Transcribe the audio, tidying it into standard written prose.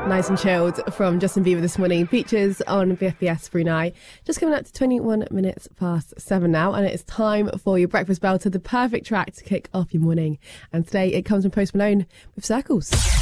Nice and chilled from Justin Bieber this morning. Features on BFBS Brunei. Just coming up to 21 minutes past 7 now, and it's time for your breakfast belter, the perfect track to kick off your morning. And today it comes from Post Malone with Circles.